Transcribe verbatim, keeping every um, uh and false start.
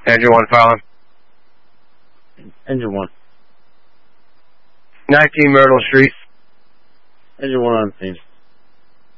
Engine one, Fallon. Engine one. nineteen Myrtle Street. Engine one on scene.